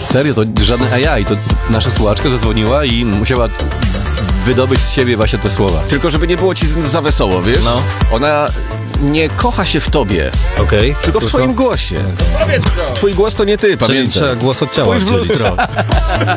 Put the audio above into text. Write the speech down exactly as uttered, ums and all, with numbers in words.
Serio, to żadne A I, to nasza słuchaczka zadzwoniła i musiała wydobyć z siebie właśnie te słowa. Tylko żeby nie było ci za wesoło, wiesz? No. Ona nie kocha się w tobie, Okej. tylko w Tylko- twoim głosie. Twój głos to nie ty, Czyli pamiętaj. trzeba głos od ciała Spójrz w oddzielić. lustro.